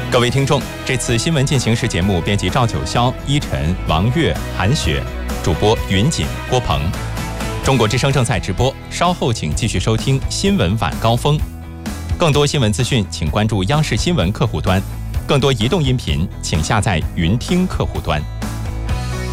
各位听众，这次新闻进行时节目编辑赵九霄、依晨、王悦、韩雪，主播云锦、郭鹏。中国之声正在直播，稍后请继续收听新闻晚高峰。更多新闻资讯，请关注央视新闻客户端；更多移动音频，请下载云听客户端。